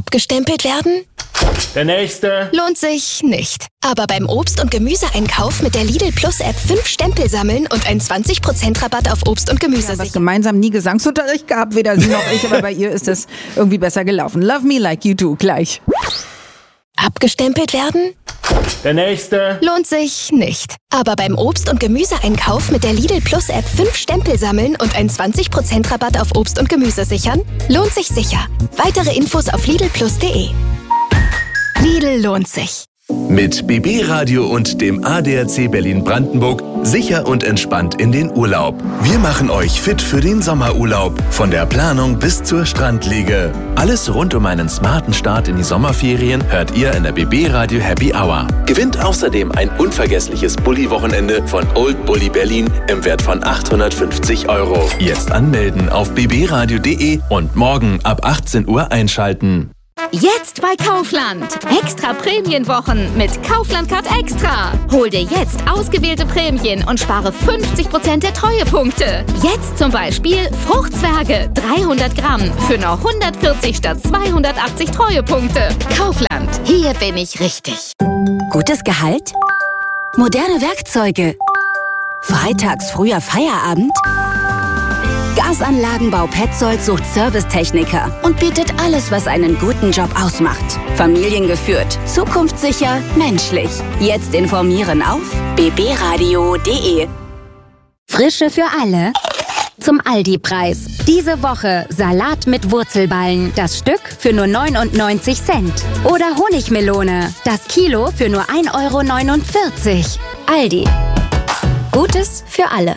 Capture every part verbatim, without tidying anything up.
Abgestempelt werden? Der nächste. Lohnt sich nicht. Aber beim Obst- und Gemüseeinkauf mit der Lidl Plus App fünf Stempel sammeln und ein zwanzig Prozent Rabatt auf Obst und Gemüse. Ja, was gemeinsam nie Gesangsunterricht gehabt, weder sie noch ich, aber bei ihr ist es irgendwie besser gelaufen. Love me like you do, gleich. Abgestempelt werden? Der nächste. Lohnt sich nicht. Aber beim Obst- und Gemüseeinkauf mit der Lidl Plus App fünf Stempel sammeln und ein zwanzig Prozent Rabatt auf Obst und Gemüse sichern? Lohnt sich sicher. Weitere Infos auf lidl plus punkt de. Lidl lohnt sich. Mit B B Radio und dem A D A C Berlin-Brandenburg sicher und entspannt in den Urlaub. Wir machen euch fit für den Sommerurlaub. Von der Planung bis zur Strandliege. Alles rund um einen smarten Start in die Sommerferien hört ihr in der B B Radio Happy Hour. Gewinnt außerdem ein unvergessliches Bulli-Wochenende von Old Bulli Berlin im Wert von achthundertfünfzig Euro. Jetzt anmelden auf b b radio punkt de und morgen ab achtzehn Uhr einschalten. Jetzt bei Kaufland. Extra Prämienwochen mit Kaufland Card Extra. Hol dir jetzt ausgewählte Prämien und spare fünfzig Prozent der Treuepunkte. Jetzt zum Beispiel Fruchtzwerge dreihundert Gramm für nur hundertvierzig statt zweihundertachtzig Treuepunkte. Kaufland. Hier bin ich richtig. Gutes Gehalt? Moderne Werkzeuge? Freitags früher Feierabend? Gasanlagenbau Petzold sucht Servicetechniker und bietet alles, was einen guten Job ausmacht. Familiengeführt, zukunftssicher, menschlich. Jetzt informieren auf b b radio punkt de. Frische für alle. Zum Aldi-Preis. Diese Woche Salat mit Wurzelballen. Das Stück für nur neunundneunzig Cent. Oder Honigmelone. Das Kilo für nur ein Euro neunundvierzig. Aldi. Gutes für alle.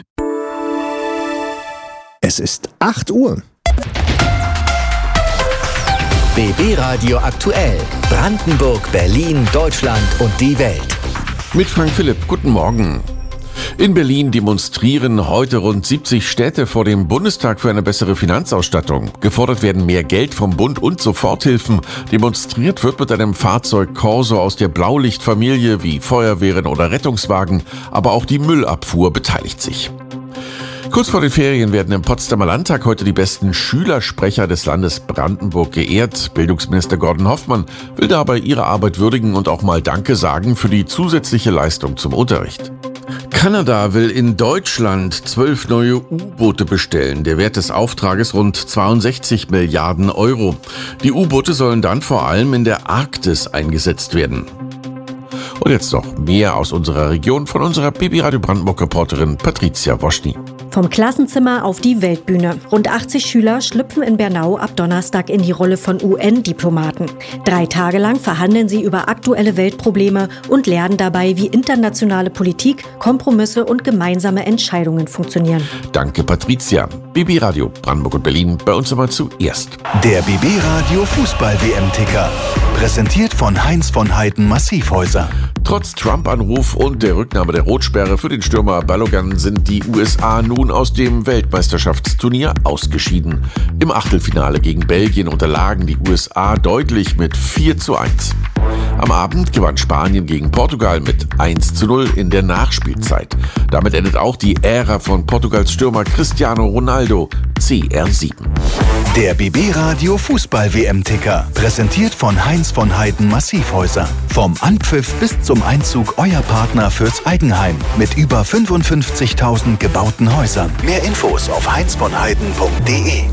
Es ist acht Uhr. B B Radio aktuell. Brandenburg, Berlin, Deutschland und die Welt. Mit Frank Philipp, guten Morgen. In Berlin demonstrieren heute rund siebzig Städte vor dem Bundestag für eine bessere Finanzausstattung. Gefordert werden mehr Geld vom Bund und Soforthilfen. Demonstriert wird mit einem Fahrzeug Corso aus der Blaulichtfamilie wie Feuerwehren oder Rettungswagen. Aber auch die Müllabfuhr beteiligt sich. Kurz vor den Ferien werden im Potsdamer Landtag heute die besten Schülersprecher des Landes Brandenburg geehrt. Bildungsminister Gordon Hoffmann will dabei ihre Arbeit würdigen und auch mal Danke sagen für die zusätzliche Leistung zum Unterricht. Kanada will in Deutschland zwölf neue U-Boote bestellen. Der Wert des Auftrages rund zweiundsechzig Milliarden Euro. Die U-Boote sollen dann vor allem in der Arktis eingesetzt werden. Und jetzt noch mehr aus unserer Region von unserer B B Radio Brandenburg-Reporterin Patricia Woschny. Vom Klassenzimmer auf die Weltbühne. Rund achtzig Schüler schlüpfen in Bernau ab Donnerstag in die Rolle von U N-Diplomaten. Drei Tage lang verhandeln sie über aktuelle Weltprobleme und lernen dabei, wie internationale Politik, Kompromisse und gemeinsame Entscheidungen funktionieren. Danke, Patricia. B B Radio Brandenburg und Berlin, bei uns aber zuerst. Der B B Radio Fußball-W M-Ticker. Präsentiert von Heinz von Heiden Massivhäuser. Trotz Trump-Anruf und der Rücknahme der Rotsperre für den Stürmer Balogun sind die U S A nun aus dem Weltmeisterschaftsturnier ausgeschieden. Im Achtelfinale gegen Belgien unterlagen die U S A deutlich mit vier zu eins. Am Abend gewann Spanien gegen Portugal mit eins zu null in der Nachspielzeit. Damit endet auch die Ära von Portugals Stürmer Cristiano Ronaldo, C R sieben. Der B B Radio Fußball-W M-Ticker. Präsentiert von Heinz von Heiden Massivhäuser. Vom Anpfiff bis zum Einzug euer Partner fürs Eigenheim. Mit über fünfundfünfzigtausend gebauten Häusern. Mehr Infos auf heinz von heiden punkt de.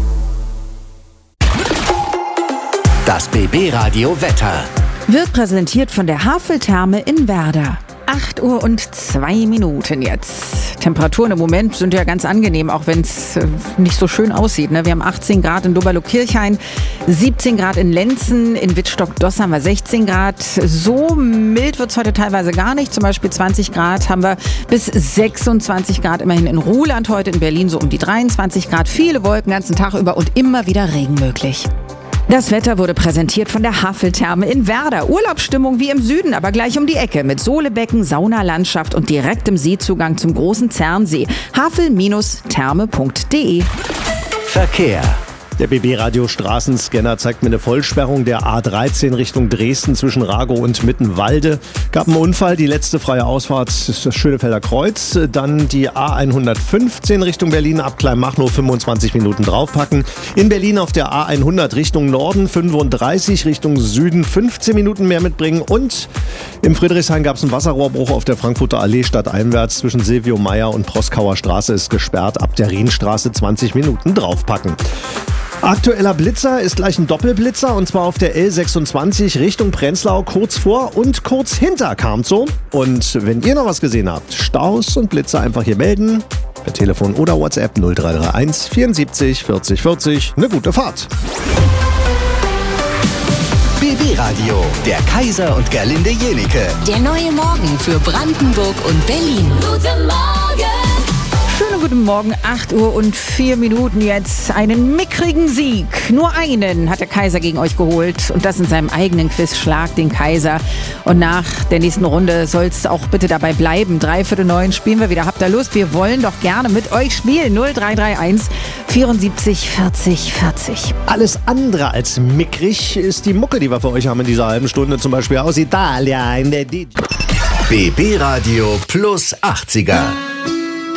Das B B Radio Wetter. Wird präsentiert von der Haveltherme in Werder. acht Uhr und zwei Minuten jetzt. Temperaturen im Moment sind ja ganz angenehm, auch wenn es äh, nicht so schön aussieht. Ne? Wir haben achtzehn Grad in Doberlo-Kirchhain, siebzehn Grad in Lenzen, in Wittstock-Doss haben wir sechzehn Grad. So mild wird es heute teilweise gar nicht. Zum Beispiel zwanzig Grad haben wir bis sechsundzwanzig Grad immerhin in Ruhland. Heute in Berlin so um die dreiundzwanzig Grad. Viele Wolken den ganzen Tag über und immer wieder Regen möglich. Das Wetter wurde präsentiert von der Haveltherme in Werder. Urlaubsstimmung wie im Süden, aber gleich um die Ecke mit Sohlebecken, Saunalandschaft und direktem Seezugang zum großen Zernsee. havel Bindestrich therme punkt de. Verkehr. Der B B-Radio Straßenscanner zeigt mir eine Vollsperrung der A dreizehn Richtung Dresden zwischen Ragow und Mittenwalde. Gab einen Unfall, die letzte freie Ausfahrt ist das Schönefelder Kreuz. Dann die A hundertfünfzehn Richtung Berlin ab Kleinmachnow fünfundzwanzig Minuten draufpacken. In Berlin auf der A hundert Richtung Norden fünfunddreißig, Richtung Süden fünfzehn Minuten mehr mitbringen. Und im Friedrichshain gab es einen Wasserrohrbruch auf der Frankfurter Allee stadteinwärts zwischen Silvio Meyer und Proskauer Straße ist gesperrt. Ab der Rienstraße zwanzig Minuten draufpacken. Aktueller Blitzer ist gleich ein Doppelblitzer und zwar auf der L sechsundzwanzig Richtung Prenzlau kurz vor und kurz hinter Kamzow. Und wenn ihr noch was gesehen habt, Staus und Blitzer einfach hier melden. Per Telefon oder WhatsApp null drei drei eins vierundsiebzig vierzig vierzig. Eine gute Fahrt. B B-Radio, der Kaiser und Gerlinde Jenike. Der neue Morgen für Brandenburg und Berlin. Guten Morgen! Schönen guten Morgen, acht Uhr und vier Minuten jetzt. Einen mickrigen Sieg. Nur einen hat der Kaiser gegen euch geholt. Und das in seinem eigenen Quiz Schlag den Kaiser. Und nach der nächsten Runde soll es auch bitte dabei bleiben. Dreiviertel neun spielen wir wieder. Habt ihr Lust? Wir wollen doch gerne mit euch spielen. null drei drei eins vierundsiebzig vierzig vierzig. Alles andere als mickrig ist die Mucke, die wir für euch haben in dieser halben Stunde. Zum Beispiel aus Italien. Der D J. B B-Radio plus achtziger.